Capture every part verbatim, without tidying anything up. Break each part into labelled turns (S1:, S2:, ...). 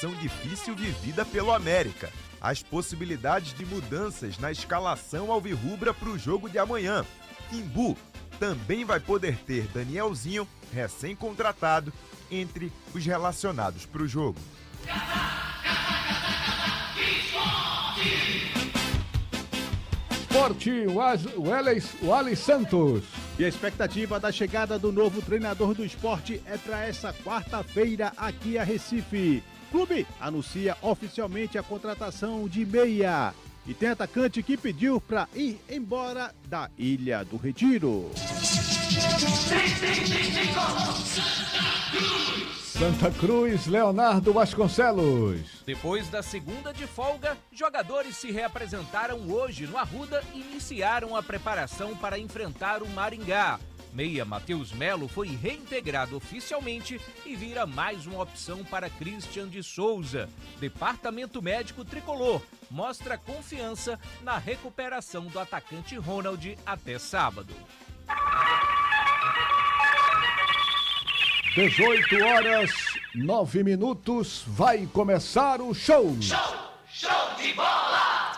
S1: situação difícil vivida pelo América. As possibilidades de mudanças na escalação alvirrubra para o jogo de amanhã. Imbu também vai poder ter Danielzinho, recém-contratado, entre os relacionados para o jogo.
S2: Esporte, o Alisson Santos.
S3: E a expectativa da chegada do novo treinador do esporte é para essa quarta-feira aqui a Recife. O clube anuncia oficialmente a contratação de meia. E tem atacante que pediu para ir embora da Ilha do Retiro.
S2: Santa Cruz, Leonardo Vasconcelos.
S4: Depois da segunda de folga, jogadores se reapresentaram hoje no Arruda e iniciaram a preparação para enfrentar o Maringá. Meia Matheus Melo foi reintegrado oficialmente e vira mais uma opção para Christian de Souza. Departamento Médico Tricolor mostra confiança na recuperação do atacante Ronald até sábado.
S2: dezoito horas, nove minutos, vai começar o show.
S5: Show, show de bola!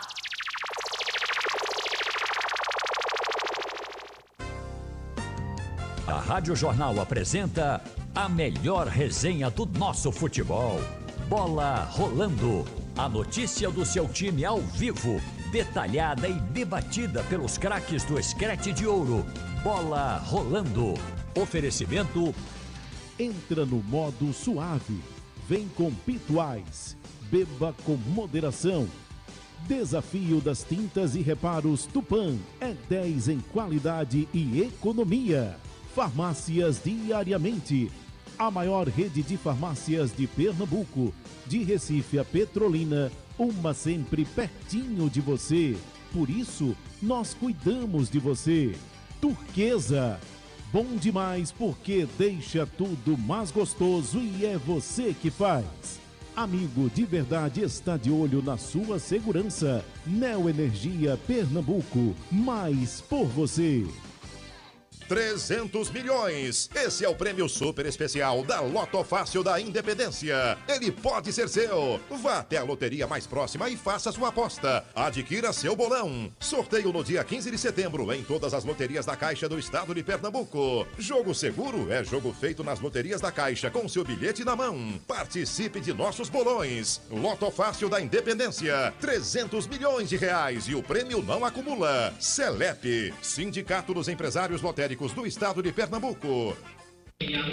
S6: A Rádio Jornal apresenta a melhor resenha do nosso futebol. Bola rolando. A notícia do seu time ao vivo, detalhada e debatida pelos craques do Screte de Ouro. Bola rolando. Oferecimento.
S7: Entra no modo suave. Vem com Pituais. Beba com moderação. Desafio das tintas e reparos Tupã. É dez em qualidade e economia. Farmácias Diariamente. A maior rede de farmácias de Pernambuco. De Recife a Petrolina. Uma sempre pertinho de você. Por isso, nós cuidamos de você. Turquesa. Bom demais porque deixa tudo mais gostoso e é você que faz. Amigo de verdade está de olho na sua segurança. Neoenergia Pernambuco, mais por você.
S8: trezentos milhões. Esse é o prêmio super especial da Loto Fácil da Independência. Ele pode ser seu. Vá até a loteria mais próxima e faça sua aposta. Adquira seu bolão. Sorteio no dia quinze de setembro em todas as loterias da Caixa do estado de Pernambuco. Jogo seguro é jogo feito nas loterias da Caixa com seu bilhete na mão. Participe de nossos bolões. Loto Fácil da Independência. trezentos milhões de reais e o prêmio não acumula. Celep, Sindicato dos Empresários Lotéricos do estado de Pernambuco.